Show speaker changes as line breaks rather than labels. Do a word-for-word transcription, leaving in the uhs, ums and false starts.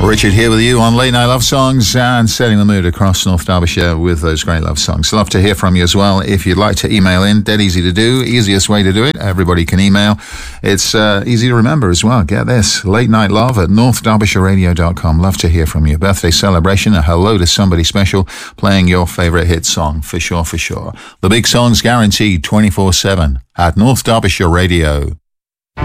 Richard here with you on Late Night Love Songs and setting the mood across North Derbyshire with those great love songs. Love to hear from you as well. If you'd like to email in, dead easy to do. Easiest way to do it. Everybody can email. It's uh, easy to remember as well. Get this. Late Night Love at north derbyshire radio dot com. Love to hear from you. Birthday celebration, a hello to somebody special, playing your favourite hit song. For sure, for sure. The big song's guaranteed twenty-four seven at North Derbyshire Radio.